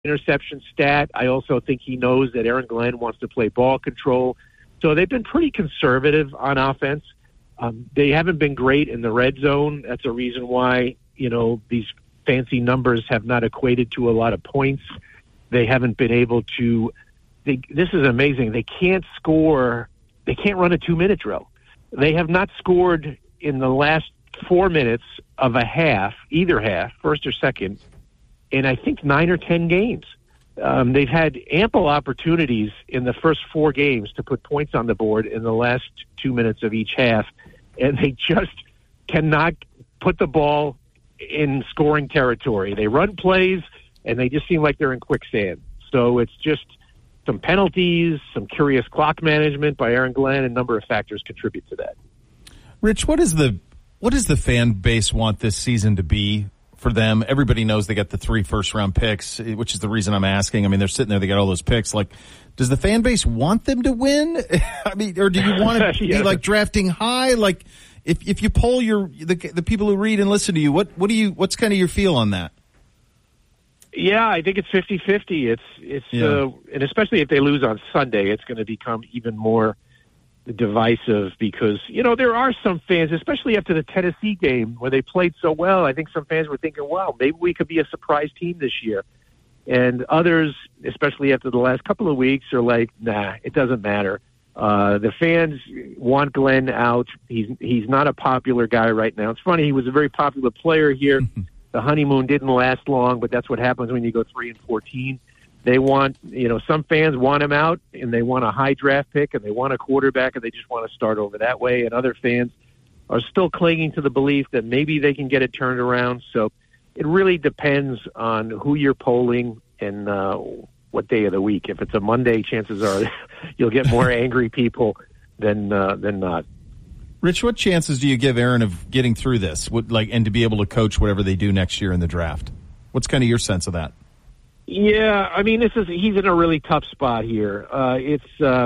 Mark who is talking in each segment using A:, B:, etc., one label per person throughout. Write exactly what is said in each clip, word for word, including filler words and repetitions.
A: interception stat. I also think he knows that Aaron Glenn wants to play ball control. So they've been pretty conservative on offense. Um, they haven't been great in the red zone. That's a reason why, you know, these fancy numbers have not equated to a lot of points. They haven't been able to they, this is amazing. They can't score. They can't run a two-minute drill. They have not scored in the last four minutes of a half, either half, first or second, in I think nine or ten games. Um, they've had ample opportunities in the first four games to put points on the board in the last two minutes of each half, and they just cannot put the ball in scoring territory. They run plays, and they just seem like they're in quicksand. So it's just some penalties, some curious clock management by Aaron Glenn, and a number of factors contribute to that.
B: Rich, what is the what does the fan base want this season to be for them? Everybody knows they got the three first-round picks, which is the reason I'm asking. I mean, they're sitting there, they got all those picks. Like, does the fan base want them to win? I mean, or do you want to yeah. be, like, drafting high? Like, if if you poll your the, the people who read and listen to you, what what do you what's kind of your feel on that?
A: Yeah, I think it's fifty-fifty. It's it's yeah. uh, and especially if they lose on Sunday, it's going to become even more divisive because, you know, there are some fans, especially after the Tennessee game where they played so well. I think some fans were thinking, wow, maybe we could be a surprise team this year. And others, especially after the last couple of weeks, are like, nah, it doesn't matter. Uh, the fans want Glenn out. He's he's not a popular guy right now. It's funny, he was a very popular player here. The honeymoon didn't last long, but that's what happens when you go three and fourteen. They want, you know, some fans want him out, and they want a high draft pick, and they want a quarterback, and they just want to start over that way. And other fans are still clinging to the belief that maybe they can get it turned around. So it really depends on who you're polling and uh, what day of the week. If it's a Monday, chances are you'll get more angry people than uh, than not.
B: Rich, what chances do you give Aaron of getting through this, what, like, and to be able to coach whatever they do next year in the draft? What's kind of your sense of that?
A: Yeah, I mean, this is he's in a really tough spot here. Uh, it's uh,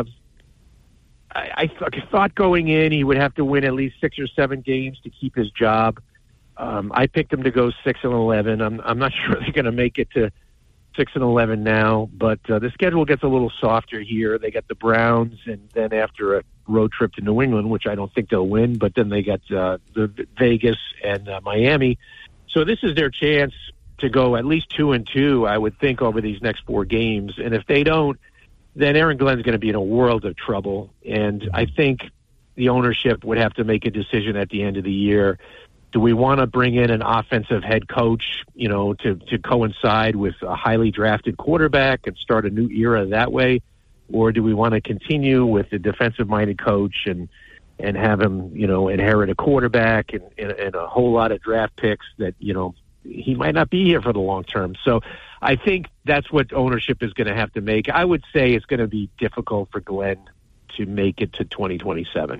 A: I, I, th- I thought going in he would have to win at least six or seven games to keep his job. Um, I picked him to go six and eleven. I'm I'm not sure they're going to make it to six and eleven now, but uh, the schedule gets a little softer here. They got the Browns, and then after a road trip to New England, which I don't think they'll win, but then they got uh, the Vegas and uh, Miami. So this is their chance to go at least two and two, I would think, over these next four games. And if they don't, then Aaron Glenn's going to be in a world of trouble. And I think the ownership would have to make a decision at the end of the year. Do we want to bring in an offensive head coach, you know, to, to coincide with a highly drafted quarterback and start a new era that way? Or do we want to continue with the defensive-minded coach and and have him, you know, inherit a quarterback and, and, and a whole lot of draft picks that, you know, he might not be here for the long term. So I think that's what ownership is going to have to make. I would say it's going to be difficult for Glenn to make it to twenty twenty-seven.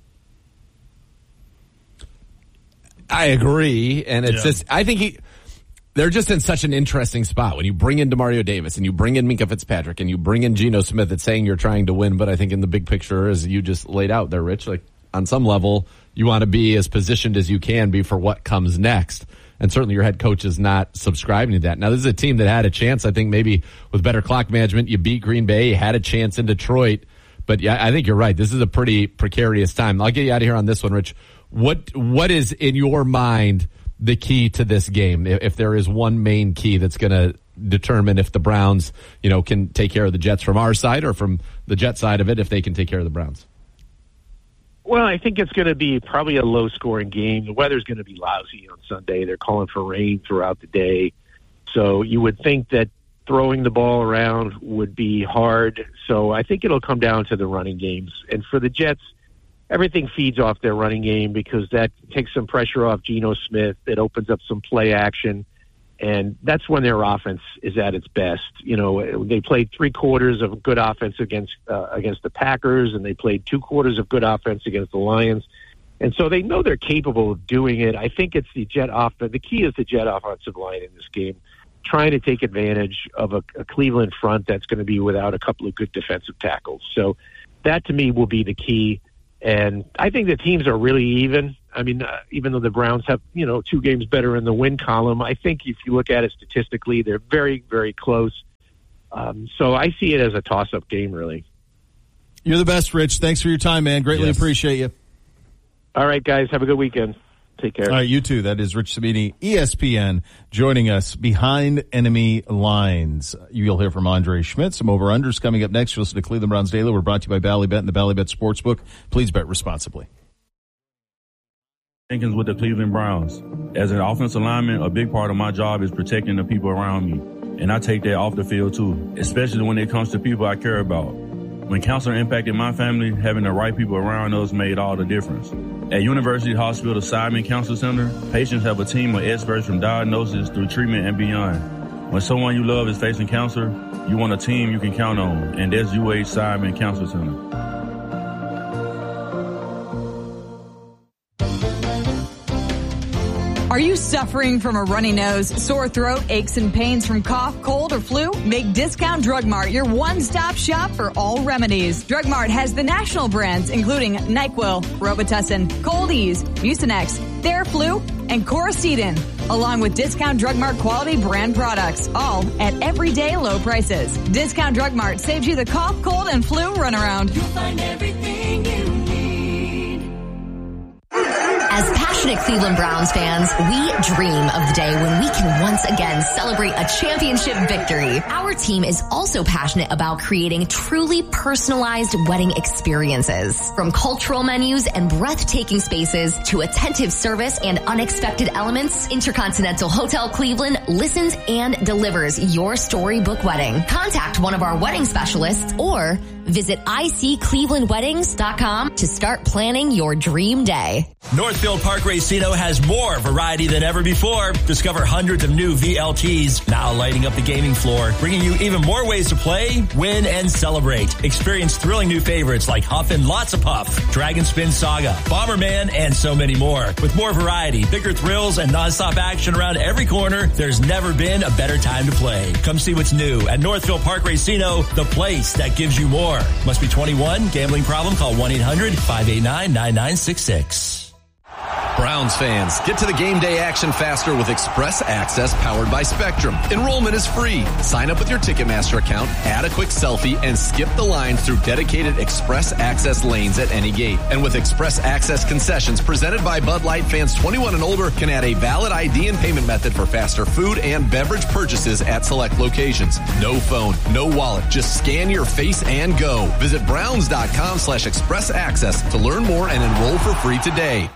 C: I agree. And it's yeah. just, I think he, they're just in such an interesting spot when you bring in DeMario Davis and you bring in Minkah Fitzpatrick and you bring in Geno Smith. It's saying you're trying to win, but I think in the big picture, as you just laid out there, Rich, like on some level, you want to be as positioned as you can be for what comes next. And certainly your head coach is not subscribing to that. Now, this is a team that had a chance, I think, maybe with better clock management. You beat Green Bay, you had a chance in Detroit. But yeah, I think you're right. This is a pretty precarious time. I'll get you out of here on this one, Rich. What What is, in your mind, the key to this game? If there is one main key that's going to determine if the Browns, you know, can take care of the Jets from our side or from the Jet side of it, if they can take care of the Browns?
A: Well, I think it's going to be probably a low-scoring game. The weather's going to be lousy on Sunday. They're calling for rain throughout the day. So you would think that throwing the ball around would be hard. So I think it'll come down to the running games. And for the Jets, everything feeds off their running game because that takes some pressure off Geno Smith. It opens up some play action. And that's when their offense is at its best. You know, they played three quarters of good offense against uh, against the Packers, and they played two quarters of good offense against the Lions. And so they know they're capable of doing it. I think it's the Jet offense. The key is the Jet offensive line in this game, trying to take advantage of a, a Cleveland front that's going to be without a couple of good defensive tackles. So that, to me, will be the key. And I think the teams are really even. I mean, uh, even though the Browns have, you know, two games better in the win column, I think if you look at it statistically, they're very, very close. Um, so I see it as a toss-up game, really.
B: You're the best, Rich. Thanks for your time, man. Greatly yes. appreciate you.
A: All right, guys. Have a good weekend. Take care.
B: All right, you too. That is Rich Cimini, E S P N, joining us behind enemy lines. You'll hear from Andre Schmidt. Some over-unders coming up next. You'll listen to Cleveland Browns Daily. We're brought to you by Bally Bet and the Bally Bet Sportsbook. Please bet responsibly.
D: Jenkins with the Cleveland Browns. As an offensive lineman, a big part of my job is protecting the people around me. And I take that off the field too, especially when it comes to people I care about. When cancer impacted my family, having the right people around us made all the difference. At University Hospital Simon Cancer Center, patients have a team of experts from diagnosis through treatment and beyond. When someone you love is facing cancer, you want a team you can count on, and that's U H Simon Cancer Center.
E: Are you suffering from a runny nose, sore throat, aches and pains from cough, cold, or flu? Make Discount Drug Mart your one-stop shop for all remedies. Drug Mart has the national brands, including NyQuil, Robitussin, Cold-Ease, Mucinex, Theraflu, and Coricidin, along with Discount Drug Mart quality brand products, all at everyday low prices. Discount Drug Mart saves you the cough, cold, and flu runaround. You'll find everything you need.
F: As passionate Cleveland Browns fans, we dream of the day when we can once again celebrate a championship victory. Our team is also passionate about creating truly personalized wedding experiences. From cultural menus and breathtaking spaces to attentive service and unexpected elements, Intercontinental Hotel Cleveland listens and delivers your storybook wedding. Contact one of our wedding specialists or visit I C Cleveland Weddings dot com to start planning your dream day.
G: Northfield Park Racino has more variety than ever before. Discover hundreds of new V L Ts, now lighting up the gaming floor, bringing you even more ways to play, win, and celebrate. Experience thrilling new favorites like Huff and Lots of Puff, Dragon Spin Saga, Bomberman, and so many more. With more variety, bigger thrills, and nonstop action around every corner, there's never been a better time to play. Come see what's new at Northfield Park Racino, the place that gives you more. Must be twenty-one. Gambling problem? Call one eight hundred five eight nine nine nine six six.
H: Browns fans, get to the game day action faster with Express Access powered by Spectrum. Enrollment is free. Sign up with your Ticketmaster account, add a quick selfie, and skip the lines through dedicated Express Access lanes at any gate. And with Express Access concessions presented by Bud Light, fans twenty-one and older can add a valid I D and payment method for faster food and beverage purchases at select locations. No phone, no wallet, just scan your face and go. Visit Browns.com slash Express Access to learn more and enroll for free today.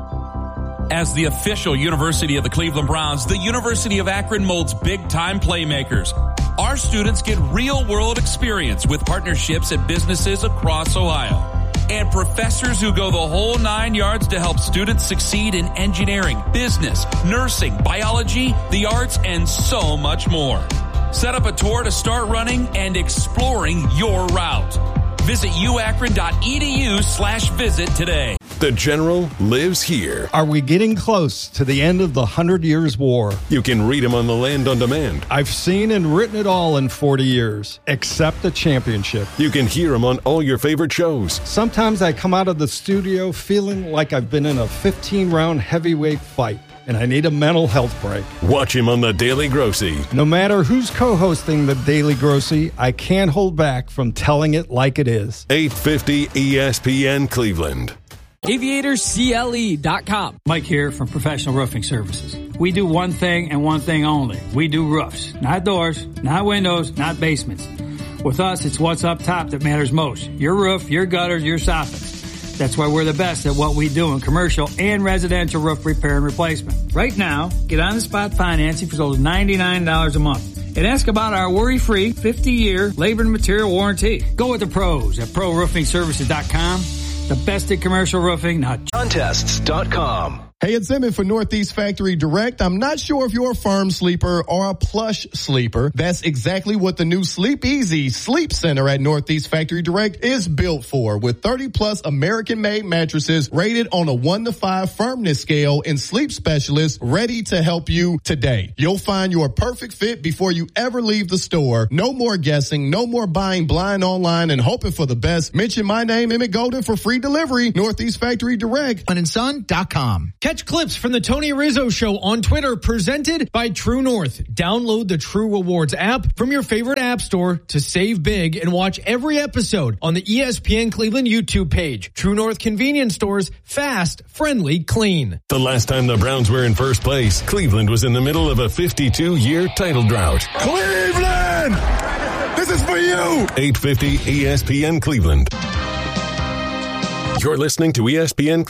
I: As the official university of the Cleveland Browns, the University of Akron molds big-time playmakers. Our students get real-world experience with partnerships at businesses across Ohio. And professors who go the whole nine yards to help students succeed in engineering, business, nursing, biology, the arts, and so much more. Set up a tour to start running and exploring your route. Visit uakron.edu slash visit today.
J: The General lives here.
K: Are we getting close to the end of the Hundred Years' War?
J: You can read him on the Land on Demand.
K: I've seen and written it all in forty years, except the championship.
J: You can hear him on all your favorite shows.
K: Sometimes I come out of the studio feeling like I've been in a fifteen-round heavyweight fight, and I need a mental health break.
J: Watch him on The Daily Grossy.
K: No matter who's co-hosting The Daily Grossy, I can't hold back from telling it like it is.
J: eight fifty E S P N Cleveland.
L: Aviators C L E dot com. Mike here from Professional Roofing Services. We do one thing and one thing only. We do roofs, not doors, not windows, not basements. With us, it's what's up top that matters most. Your roof, your gutters, your soffits. That's why we're the best at what we do in commercial and residential roof repair and replacement. Right now, get on the spot financing for as low as ninety-nine dollars a month. And ask about our worry-free fifty-year labor and material warranty. Go with the pros at pro roofing services dot com. The best in commercial roofing, not
M: contests dot com.
N: Hey, it's Emmett for Northeast Factory Direct. I'm not sure if you're a firm sleeper or a plush sleeper. That's exactly what the new Sleep Easy Sleep Center at Northeast Factory Direct is built for, with thirty plus American-made mattresses rated on a one to five firmness scale and sleep specialists ready to help you today. You'll find your perfect fit before you ever leave the store. No more guessing, no more buying blind online and hoping for the best. Mention my name, Emmett Golden, for free delivery. Northeast Factory Direct.
O: Son dot com. Catch Catch clips from the Tony Rizzo Show on Twitter, presented by True North. Download the True Rewards app from your favorite app store to save big and watch every episode on the E S P N Cleveland YouTube page. True North convenience stores, fast, friendly, clean.
J: The last time the Browns were in first place, Cleveland was in the middle of a fifty-two-year title drought.
P: Cleveland! This is for you!
J: eight fifty E S P N Cleveland. You're listening to E S P N